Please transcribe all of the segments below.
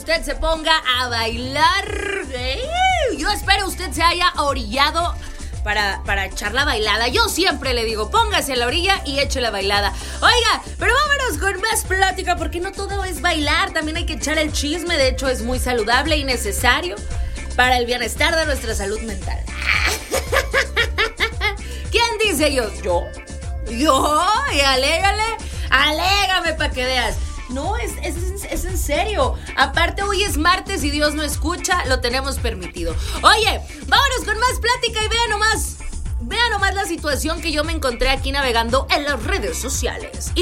usted se ponga a bailar. Yo espero usted se haya orillado para echar la bailada. Yo siempre le digo, póngase a la orilla y eche la bailada. Oiga, pero vámonos con más plática, porque no todo es bailar, también hay que echar el chisme. De hecho, es muy saludable y necesario para el bienestar de nuestra salud mental. ¿Quién dice yo? Yo, y alégame para que veas. No, es en serio. Aparte, hoy es martes y Dios no escucha, lo tenemos permitido. Oye, vámonos con más plática y vean nomás la situación que yo me encontré aquí navegando en las redes sociales.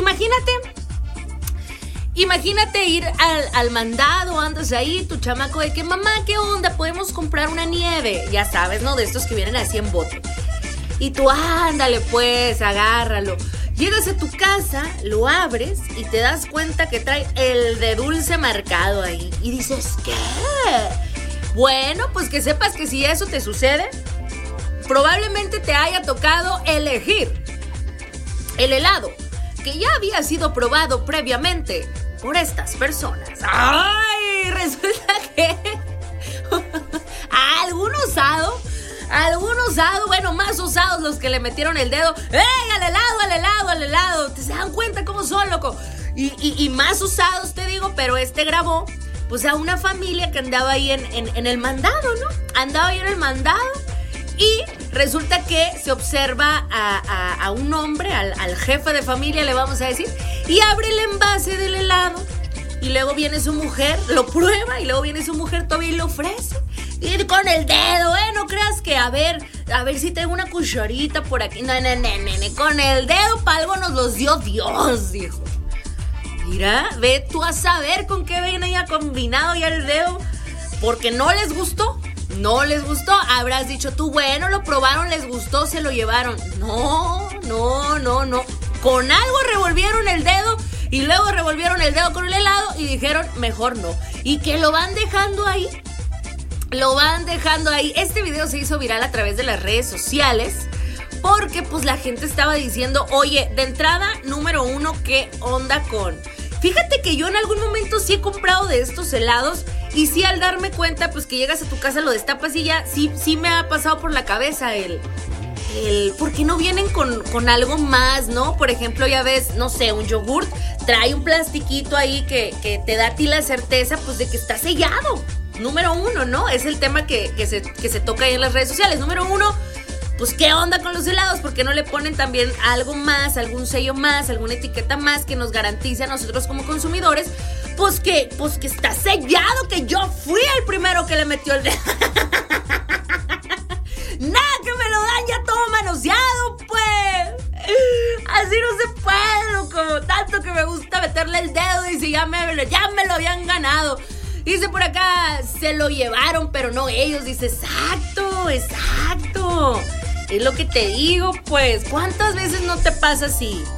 Imagínate ir al mandado, andas ahí, tu chamaco de que, mamá, ¿qué onda? ¿Podemos comprar una nieve? Ya sabes, ¿no? De estos que vienen así en bote. Y tú, ándale pues, agárralo. Llegas a tu casa, lo abres y te das cuenta que trae el de dulce marcado ahí. Y dices, ¿qué? Bueno, pues que sepas que si eso te sucede, probablemente te haya tocado elegir el helado que ya había sido probado previamente por estas personas. ¡Ay! Resulta que algún osado, bueno, más osados los que le metieron el dedo. ¡Ey! Al helado. ¿Te se dan cuenta cómo son, loco? Y más osados, te digo, pero grabó, pues, a una familia que andaba ahí en el mandado, ¿no? Andaba ahí en el mandado y resulta que se observa a un hombre, al jefe de familia, le vamos a decir, y abre el envase del helado. Y luego viene su mujer, lo prueba, y luego viene su mujer todavía y lo ofrece. Y con el dedo, no creas que a ver si tengo una cucharita por aquí. No, con el dedo para algo nos los dio Dios, dijo. Mira, ve tú a saber con qué viene ya combinado ya el dedo, porque no les gustó. Habrás dicho tú, bueno, lo probaron, les gustó, se lo llevaron. No. Con algo revolvieron el dedo y luego revolvieron el dedo con el helado y dijeron, mejor no. Y que lo van dejando ahí. Este video se hizo viral a través de las redes sociales porque pues la gente estaba diciendo, oye, de entrada, número uno, ¿qué onda con? Fíjate que yo en algún momento sí he comprado de estos helados y sí, al darme cuenta, pues que llegas a tu casa, lo destapas y ya, sí me ha pasado por la cabeza ¿por qué no vienen con algo más, no? Por ejemplo, ya ves, no sé, un yogurt trae un plastiquito ahí que te da a ti la certeza, pues, de que está sellado. Número uno, ¿no? Es el tema que se toca ahí en las redes sociales. Número uno, pues, ¿qué onda con los helados? ¿Por qué no le ponen también algo más, algún sello más, alguna etiqueta más que nos garantice a nosotros como consumidores? Pues que está sellado, que yo fui el primero que le metió el dedo. Nada, que me lo dan ya todo manoseado, pues. Así no se puede, loco. Tanto que me gusta meterle el dedo y si ya me lo habían ganado. Dice por acá, se lo llevaron, pero no ellos. Dice, exacto. Es lo que te digo, pues. ¿Cuántas veces no te pasa así?